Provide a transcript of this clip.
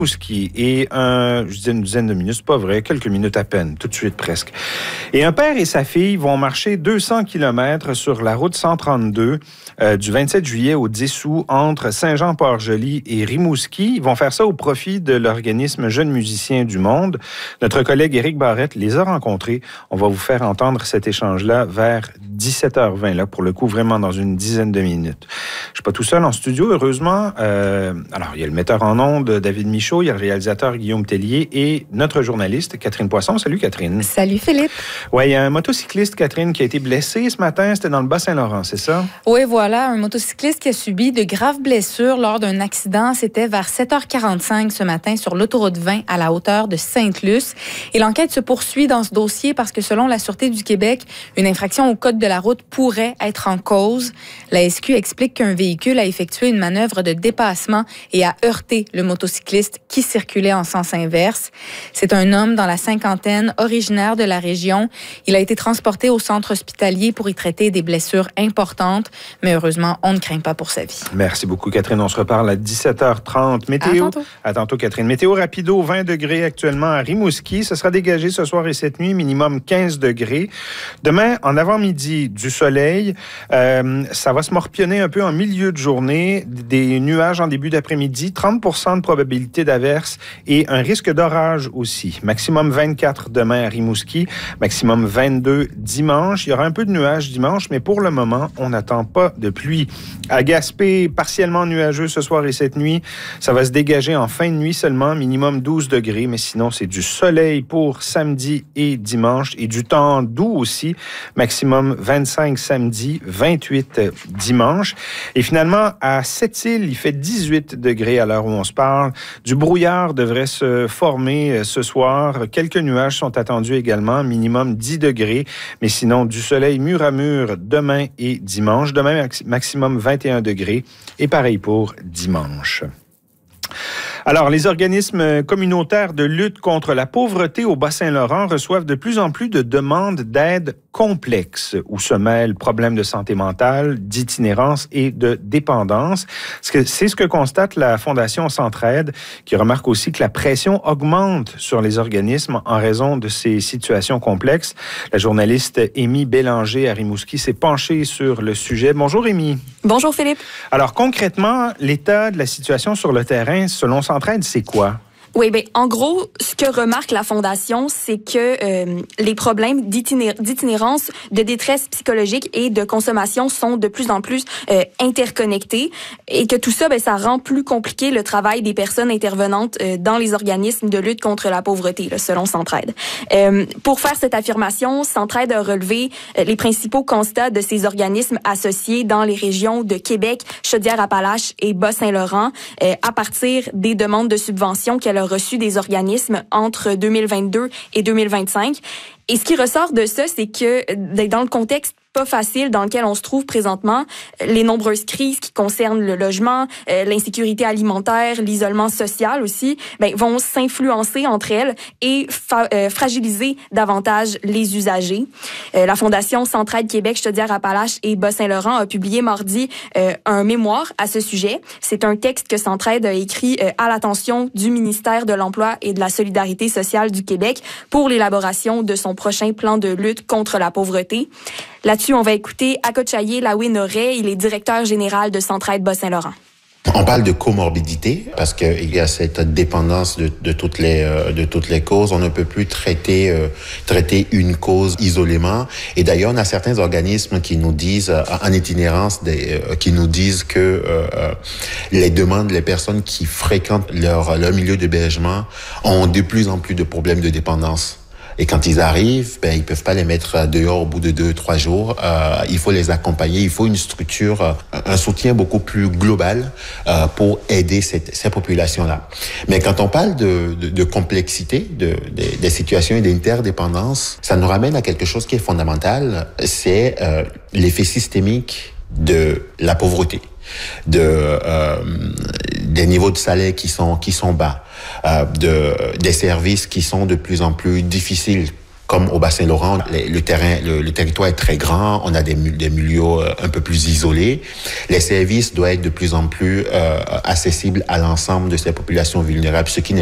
Rimouski et je dis une dizaine de minutes, c'est pas vrai, quelques minutes à peine, tout de suite presque. Et un père et sa fille vont marcher 200 km sur la route 132 du 27 juillet au 10 août entre Saint-Jean-Port-Joli et Rimouski. Ils vont faire ça au profit de l'organisme Jeunes musiciens du monde. Notre collègue Éric Barrette les a rencontrés. On va vous faire entendre cet échange-là vers 17h20, là, pour le coup, vraiment dans une dizaine de minutes. Je suis pas tout seul en studio, heureusement. Alors, il y a le metteur en ondes, David Michaud, il y a le réalisateur Guillaume Tellier et notre journaliste Catherine Poisson. Salut Catherine. Salut Philippe. Oui, il y a un motocycliste, Catherine, qui a été blessé ce matin. C'était dans le Bas-Saint-Laurent, c'est ça? Oui, voilà. Un motocycliste qui a subi de graves blessures lors d'un accident. C'était vers 7h45 ce matin sur l'autoroute 20 à la hauteur de Sainte-Luce. Et l'enquête se poursuit dans ce dossier parce que selon la Sûreté du Québec, une infraction au code de la route pourrait être en cause. La SQ explique qu'un véhicule a effectué une manœuvre de dépassement et a heurté le motocycliste qui circulait en sens inverse. C'est un homme dans la cinquantaine, originaire de la région. Il a été transporté au centre hospitalier pour y traiter des blessures importantes, mais heureusement, on ne craint pas pour sa vie. Merci beaucoup, Catherine. On se reparle à 17h30. Météo. À tantôt, Catherine. Météo rapido, 20 degrés actuellement à Rimouski. Ce sera dégagé ce soir et cette nuit, minimum 15 degrés. Demain, en avant-midi, du soleil. Ça va se morpionner un peu en milieu de journée. Des nuages en début d'après-midi. 30% de probabilité d'averse et un risque d'orage aussi. Maximum 24 demain à Rimouski, maximum 22 dimanche. Il y aura un peu de nuages dimanche, mais pour le moment, on n'attend pas de pluie. À Gaspé, partiellement nuageux ce soir et cette nuit. Ça va se dégager en fin de nuit seulement, minimum 12 degrés, mais sinon, c'est du soleil pour samedi et dimanche et du temps doux aussi. Maximum 25 samedi, 28 dimanche. Et finalement, à Sept-Îles, il fait 18 degrés à l'heure où on se parle. Du brouillard devrait se former ce soir. Quelques nuages sont attendus également, minimum 10 degrés. Mais sinon, du soleil mur à mur demain et dimanche. Demain, maximum 21 degrés. Et pareil pour dimanche. Alors, les organismes communautaires de lutte contre la pauvreté au Bas-Saint-Laurent reçoivent de plus en plus de demandes d'aide complexes où se mêlent problèmes de santé mentale, d'itinérance et de dépendance. C'est ce que constate la Fondation Centraide, qui remarque aussi que la pression augmente sur les organismes en raison de ces situations complexes. La journaliste Émy Bélanger à Rimouski s'est penchée sur le sujet. Bonjour Émy. Bonjour Philippe. Alors concrètement, l'état de la situation sur le terrain, selon Centraide, c'est quoi? Oui, ben en gros, ce que remarque la Fondation, c'est que les problèmes d'itinérance, de détresse psychologique et de consommation sont de plus en plus interconnectés et que tout ça, ben ça rend plus compliqué le travail des personnes intervenantes dans les organismes de lutte contre la pauvreté, là, selon Centraide. Pour faire cette affirmation, Centraide a relevé les principaux constats de ces organismes associés dans les régions de Québec, Chaudière-Appalaches et Bas-Saint-Laurent à partir des demandes de subventions qu'elle a reçu des organismes entre 2022 et 2025. Et ce qui ressort de ça, c'est que dans le contexte pas facile dans lequel on se trouve présentement, les nombreuses crises qui concernent le logement, l'insécurité alimentaire, l'isolement social aussi, ben, vont s'influencer entre elles et fragiliser davantage les usagers. La Fondation Centraide Québec, Chaudière-Appalaches et Bas-Saint-Laurent a publié mardi un mémoire à ce sujet. C'est un texte que Centraide a écrit à l'attention du ministère de l'Emploi et de la Solidarité sociale du Québec pour l'élaboration de son prochain plan de lutte contre la pauvreté. Là-dessus, on va écouter Akochaye Laoué-Noret, il est directeur général de Centraide Bas-Saint-Laurent. On parle de comorbidité parce qu'il y a cette dépendance de toutes les causes. On ne peut plus traiter une cause isolément. Et d'ailleurs, on a certains organismes qui nous disent en itinérance, qui nous disent que les personnes qui fréquentent leur milieu d'hébergement ont de plus en plus de problèmes de dépendance. Et quand ils arrivent, ben ils peuvent pas les mettre dehors au bout de 2-3 jours. Il faut les accompagner. Il faut une structure, un soutien beaucoup plus global pour aider ces populations-là. Mais quand on parle de complexité, des situations et d'interdépendance, ça nous ramène à quelque chose qui est fondamental. C'est l'effet systémique de la pauvreté, des niveaux de salaire qui sont bas, des services qui sont de plus en plus difficiles comme au Bas-Saint-Laurent, le territoire est très grand, on a des milieux un peu plus isolés. Les services doivent être de plus en plus accessibles à l'ensemble de ces populations vulnérables, ce qui